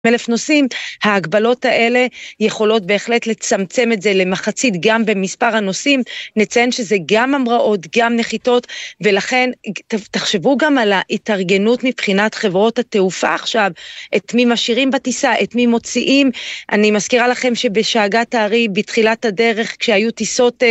1,000 נוסעים, ההגבלות האלה יכולות בהחלט לצמצם את זה למחצית גם במספר הנוסעים. נציין שזה גם המראות, גם נחיתות, ולכן תחשבו גם על ההתארגנות מבחינת חברות התעופה עכשיו, את מי משאירים בטיסה, את מי מוציאים. אני מזכירה לכם שבשאגת הארי בתחילת הדרך, כשהיו טיסות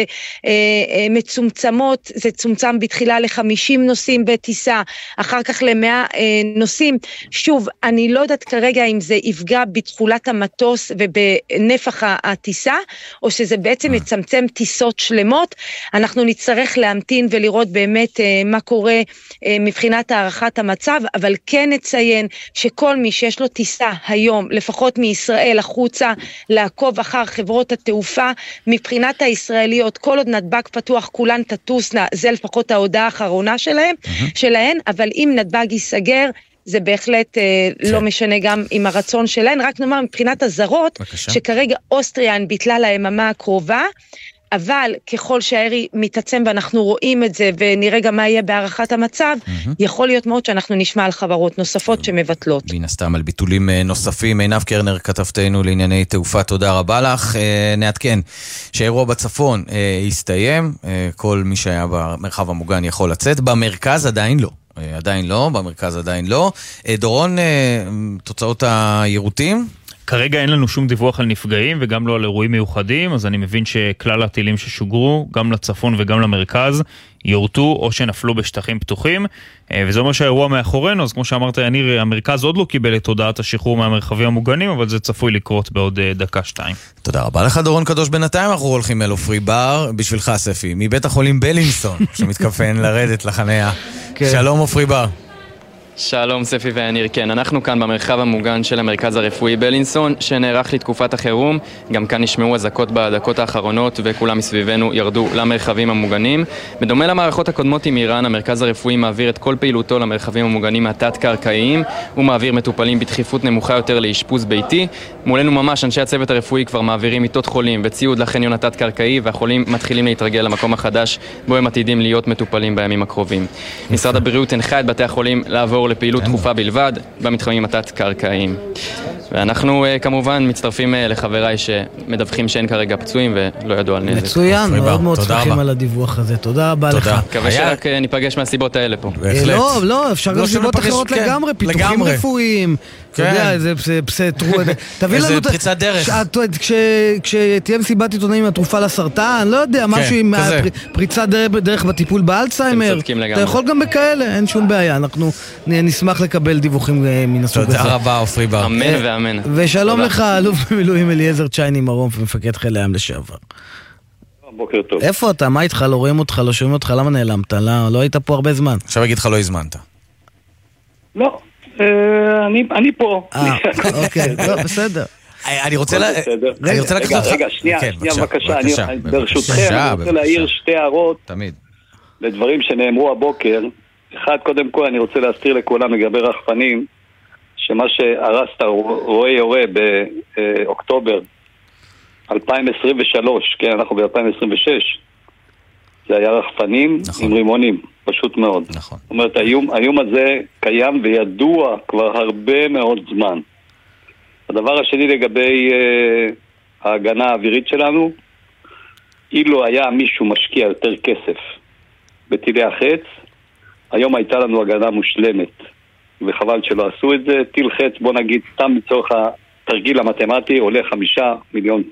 מצומצמות, זה צומצם בתחילה ל-50 נוסעים בטיסה, אחר כך ל-100 נוסעים. שוב, אני לא יודעת כרגע אם זה יפגע בתכולת המטוס ובנפח הטיסה, או שזה בעצם יצמצם טיסות שלמות. אנחנו נצטרך להמתין ולראות באמת מה קורה מבחינת הערכת המצב, אבל כן נציין שכל מי שיש לו טיסה היום, לפחות מישראל החוצה, לעקוב אחר חברות התעופה, מבחינת הישראליות, כל עוד נתב"ג פתוח, כולן תטוסנה, זה לפחות ההודעה האחרונה שלהן, אבל אם נתב"ג ייסגר, זה בהחלט לא משנה גם עם הרצון שלהן. רק נאמר מבחינת הזרות, שכרגע אוסטריה ביטלה ליממה הקרובה, אבל ככל שהארי מתעצם ואנחנו רואים את זה ונראה גם מה יהיה בהערכת המצב, יכול להיות מאוד שאנחנו נשמע על חברות נוספות שמבטלות. מן הסתם על ביטולים נוספים. עינב קרנר, כתבתנו לענייני תעופה, תודה רבה לך. נעדכן שהאירוע בצפון הסתיים, כל מי שהיה במרחב המוגן יכול לצאת, במרכז עדיין לא, במרכז עדיין לא. דורון, תוצאות היירוטים? כרגע אין לנו שום דיווח על נפגעים וגם לא על אירועים מיוחדים, אז אני מבין שכלל הטילים ששוגרו, גם לצפון וגם למרכז, יורטו או שנפלו בשטחים פתוחים, וזה אומר שהאירוע מאחורינו. אז כמו שאמרת יניר, המרכז עוד לא קיבל את הודעת השחרור מהמרחבים המוגנים, אבל זה צפוי לקרות בעוד דקה-שתיים. תודה רבה לך דורון קדוש. בינתיים אנחנו הולכים אל עופרי בר, בשבילך ספי, מבית החולים בלינסון, שמתכוון לרדת לחניה. שלום עופרי בר. שלום ספי ויניר, כן, אנחנו כאן במרחב המוגן של המרכז הרפואי בלינסון, שנערך לתקופת החירום. גם כאן נשמעו אזעקות בדקות האחרונות וכולם מסביבנו ירדו למרחבים המוגנים. בדומה למערכות הקודמות עם איראן, המרכז הרפואי מעביר את כל פעילותו למרחבים המוגנים התת-קרקעיים, הוא מעביר מטופלים בדחיפות נמוכה יותר לאשפוז ביתי. מולנו ממש אנשי הצוות הרפואי כבר מעבירים מיטות חולים וציוד לחניון התת-קרקעי, והחולים מתחילים להתרגל למקום החדש בו הם עתידים להיות מטופלים בימים הקרובים. משרד הבריאות הנחה את בתי החולים לעבור לפעילות דחופה בלבד במתחמים התת-קרקעיים. ואנחנו כמובן מצטרפים לחבריי שמדווחים שאין כרגע פצועים ולא ידעו על נזק. מצוין, מאוד מאוד שמחים על הדיווח הזה. תודה רבה לך. מקווה שרק ניפגש מהסיבות האלה פה. לא, אפשר גם סיבות אחרות לגמרי, פיתוחים רפואיים. אתה יודע, זה איזה פריצת דרך. כשתהיה מסיבת עיתונאים התרופה לסרטן, לא יודע, משהו עם פריצת דרך בטיפול באלצהיימר, אתה יכול גם בכאלה, אין שום בעיה. אנחנו נשמח לקבל דיווחים מן הסוג הזה. תודה רבה עופרי בר. אמן ואמן. ושלום לך, אלוף במילואים אליעזר צ'ייני מרום, מפקד חיל הים לשעבר. בוקר טוב. איפה אתה? מה איתך? לא רואים אותך, לא שומעים אותך, למה נעלמת? לא היית פה הרבה זמן. עכשיו אגיד לך לא הזמנת. לא, אני פה. אוקיי, בסדר. אני רוצה לקחת אותך. רגע, שנייה, בבקשה. ברשותכם, אני רוצה להעיר שתי הערות לדברים שנאמרו הבוקר. אחד, קודם כל, אני רוצה להזכיר לכולם לגבי רחפנים, שמה שהרסת רואה יורה באוקטובר 2023, כן, אנחנו ב-2026, זה היה רחפנים עם רימונים, פשוט מאוד. נכון. זאת אומרת, האיום הזה קיים וידוע כבר הרבה מאוד זמן. הדבר השני לגבי ההגנה האווירית שלנו, אילו היה מישהו משקיע יותר כסף בטילי החץ, היום הייתה לנו הגנה מושלמת, וחבל שלא עשו את זה. טיל חץ, בוא נגיד, סתם לצורך התרגיל המתמטי, עולה $5 מיליון,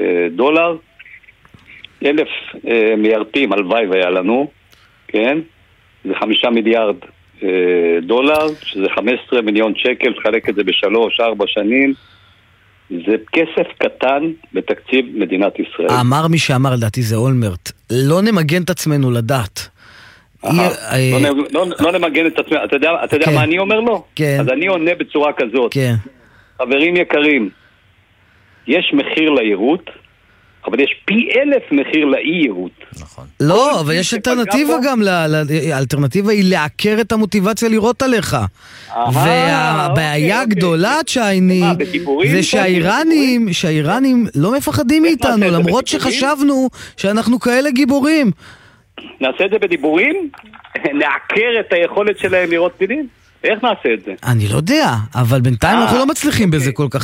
1,000 מיירטים, הלוואי והיה לנו, כן? זה $5 מיליארד, שזה 15 מיליון שקל, תחלק את זה ב3-4 שנים, זה כסף קטן בתקציב מדינת ישראל. אמר מי שאמר, לדעתי זה אולמרט, לא נמגן את עצמנו לדעת. לא נמגן את עצמנו. אתה יודע מה אני אומר לו? אז אני עונה בצורה כזאת. חברים יקרים, יש מחיר לעירות, אבל יש פי 1,000 מחיר לאי-עירות. לא, אבל יש אלטרנטיבה גם, האלטרנטיבה היא לעקר את המוטיבציה לראות עליך. והבעיה הגדולה, צ'ייני, זה שהאיראנים לא מפחדים מאיתנו, למרות שחשבנו שאנחנו כאלה גיבורים. נעשה את זה בדיבורים? נעקר את היכולת שלהם לראות טילים? איך נעשה את זה? אני לא יודע, אבל בינתיים אנחנו לא מצליחים בזה כל כך